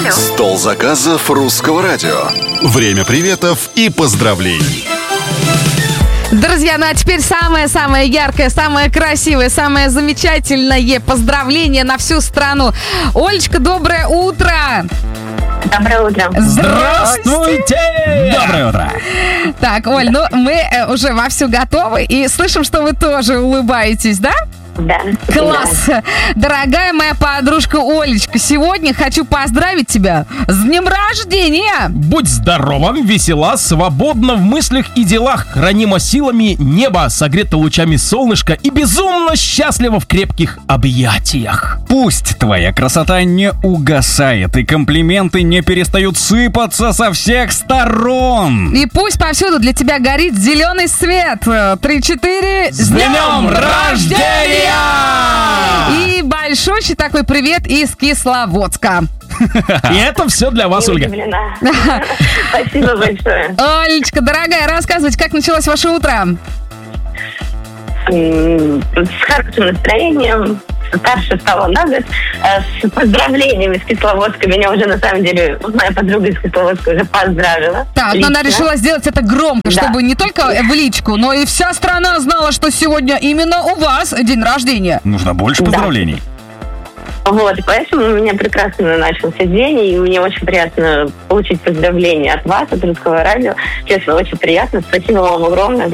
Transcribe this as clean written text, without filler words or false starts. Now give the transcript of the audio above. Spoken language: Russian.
Алло. Стол заказов Русского радио. Время приветов и поздравлений. Друзья, ну а теперь самое-самое яркое, самое красивое, самое замечательное поздравление на всю страну. Олечка, доброе утро! Доброе утро. Здравствуйте! Доброе утро! Так, Оль, ну мы уже вовсю готовы и слышим, что вы тоже улыбаетесь, да? Да. Класс! Дорогая моя подружка Олечка, сегодня хочу поздравить тебя с днем рождения! Будь здорова, весела, свободна в мыслях и делах, хранима силами неба, согрета лучами солнышка и безумно счастлива в крепких объятиях. Пусть твоя красота не угасает и комплименты не перестают сыпаться со всех сторон. И пусть повсюду для тебя горит зеленый свет. 3-4. С днем рождения! И большущий такой привет из Кисловодска. И это все для вас, Не Ольга. удивлена. Спасибо большое. Олечка, дорогая, рассказывайте, как началось ваше утро? С хорошим настроением. Старше стала на год. С поздравлениями с Кисловодска. Меня уже, на самом деле, моя подруга из Кисловодска уже поздравила. Так, но она Лично. решила сделать это громко, Да. чтобы не только в личку, но и вся страна знала, что сегодня именно у вас день рождения. Нужно больше поздравлений. Вот, и поэтому у меня прекрасно начался день, и мне очень приятно получить поздравления от вас, от Русского радио. Честно, очень приятно. Спасибо вам огромное.